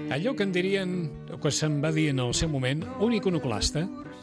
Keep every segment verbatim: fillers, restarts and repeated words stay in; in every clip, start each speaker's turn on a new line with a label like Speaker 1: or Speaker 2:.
Speaker 1: Allò que en dirien, o que se'n va dir en el seu moment, un iconoclasta,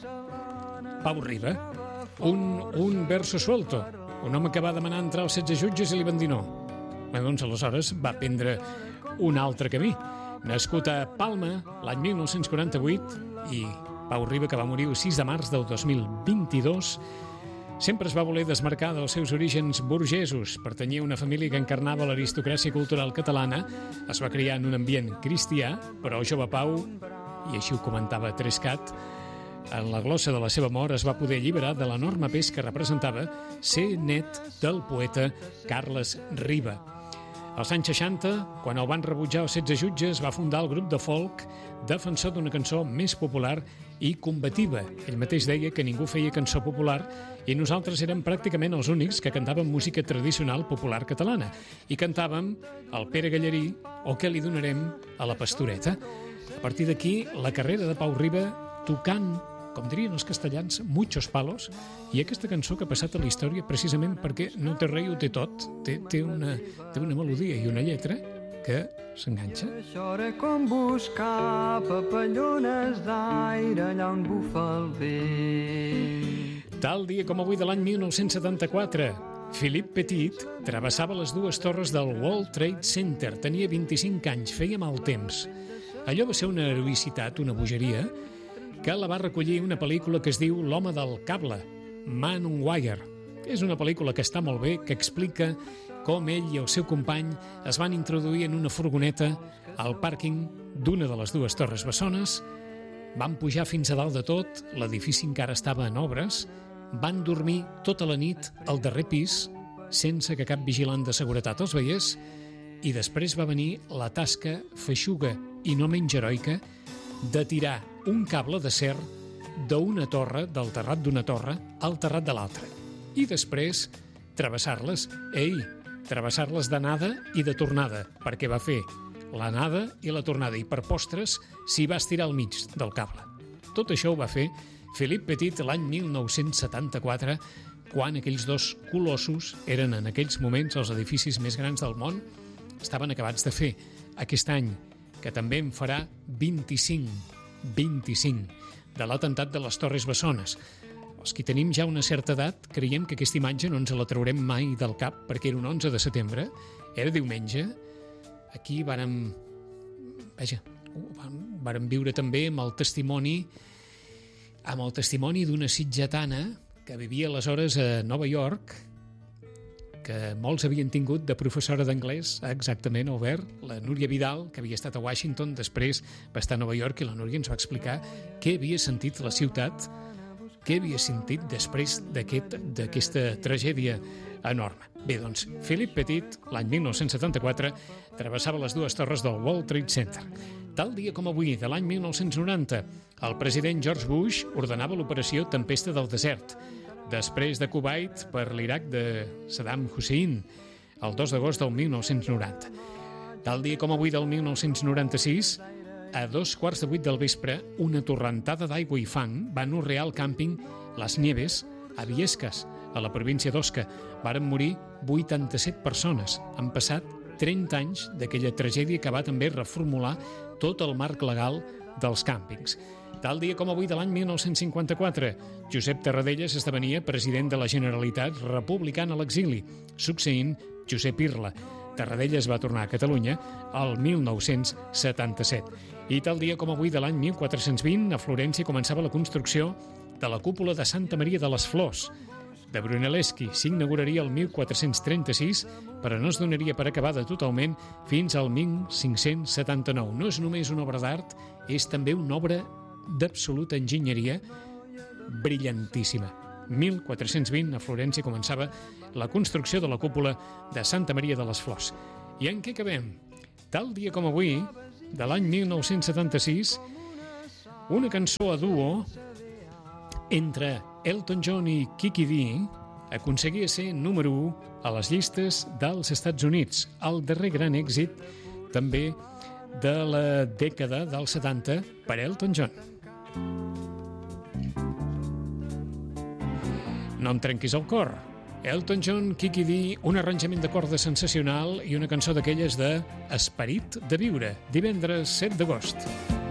Speaker 1: Pau Riba, un, un verso suelto, un home que va demanar entrar als setze jutges i li van dir no. Bé, doncs aleshores va prendre un altre camí. Nascut a Palma l'any mil nou-cents quaranta-vuit i Pau Riba, que va morir el sis de març del dos mil vint-i-dos, sempre es va voler desmarcar dels seus orígens burgesos. Pertanyia a una família que encarnava l'aristocràcia cultural catalana. Es va criar en un ambient cristià, però el jove Pau, i així ho comentava Trescat, en la glossa de la seva mort es va poder alliberar de l'enorme pes que representava ser net del poeta Carles Riba. Als anys seixanta, quan el van rebutjar els setze jutges, va fundar el grup de folk defensor d'una cançó més popular i combativa. Ell mateix deia que ningú feia cançó popular i nosaltres érem pràcticament els únics que cantàvem música tradicional popular catalana i cantàvem el Pere Gallarí o Què li donarem a la pastoreta. A partir d'aquí, la carrera de Pau Riba tocant, com dirien els castellans, muchos palos, i aquesta cançó que ha passat a la història precisament perquè no té rei, ho té tot, té, té, una, té una melodia i una lletra que s'enganxa.
Speaker 2: Xora com buscar papallones d'aire allà on bufa el vent.
Speaker 1: Tal dia com avui de l'any mil nou-cents setanta-quatre, Philippe Petit travessava les dues torres del World Trade Center. Tenia vint-i-cinc anys, feia mal temps. Allò va ser una heroïcitat, una bogeria, que la va recollir una pel·lícula que es diu L'home del cable, Man on Wire. És una pel·lícula que està molt bé, que explica com ell i el seu company es van introduir en una furgoneta al pàrquing d'una de les dues torres bessones, van pujar fins a dalt de tot, l'edifici encara estava en obres, van dormir tota la nit al darrer pis, sense que cap vigilant de seguretat els veiés, i després va venir la tasca feixuga i no menys heroica de tirar un cable d'acer d'una torre, del terrat d'una torre, al terrat de l'altra. I després travessar-les, ei, travessar-les d'anada i de tornada, perquè va fer l'anada i la tornada, i per postres s'hi va estirar al mig del cable. Tot això ho va fer Philippe Petit l'any mil nou-cents setanta-quatre, quan aquells dos colossos eren en aquells moments els edificis més grans del món, estaven acabats de fer. Aquest any, que també en farà vint-i-cinc, vint-i-cinc, de l'atemptat de les Torres Bessones. Els que tenim ja una certa edat creiem que aquesta imatge no ens la traurem mai del cap, perquè era un onze de setembre, era diumenge. Aquí vàrem, vaja, vàrem viure també amb el testimoni amb el testimoni d'una sitgetana que vivia aleshores a Nova York, que molts havien tingut de professora d'anglès, exactament, Albert, la Núria Vidal, que havia estat a Washington, després va estar a Nova York, i la Núria ens va explicar què havia sentit la ciutat, què havia sentit després d'aquest, d'aquesta tragèdia enorme. Bé, doncs, Philippe Petit, l'any mil nou-cents setanta-quatre, travessava les dues torres del World Trade Center. Tal dia com avui, de l'any mil nou-cents noranta, el president George Bush ordenava l'operació Tempesta del Desert, després de Kuwait per l'Iraq de Saddam Hussein, el dos d'agost del mil nou-cents noranta. Tal dia com avui del mil nou-cents noranta-sis, a dos quarts de vuit del vespre, una torrentada d'aigua i fang va anorrear el càmping Las Nieves a Viescas, a la província d'Osca. Varen morir vuitanta-set persones. Han passat trenta anys d'aquella tragèdia que va també reformular tot el marc legal dels càmpings. Tal dia com avui de l'any mil nou-cents cinquanta-quatre, Josep Tarradellas esdevenia president de la Generalitat republicana a l'exili, succeint Josep Irla. Tarradellas va tornar a Catalunya al mil nou-cents setanta-set. I tal dia com avui de l'any mil quatre-cents vint, a Florència començava la construcció de la cúpula de Santa Maria de les Flors. De Brunelleschi s'inauguraria el mil quatre-cents trenta-sis, però no es donaria per acabada totalment fins al mil cinc-cents setanta-nou. No és només una obra d'art, és també una obra d'absoluta enginyeria brillantíssima. mil quatre-cents vint, a Florència, començava la construcció de la cúpula de Santa Maria de les Flors. I en què acabem? Tal dia com avui, de l'any mil nou-cents setanta-sis, una cançó a duo entre Elton John i Kiki Dee aconseguia ser número u a les llistes dels Estats Units, el darrer gran èxit també de la dècada dels setanta per Elton John. No em trenquis el cor. Elton John, Kiki Dee, un arranjament de corda sensacional i una cançó d'aquelles de Esperit de viure, divendres set d'agost.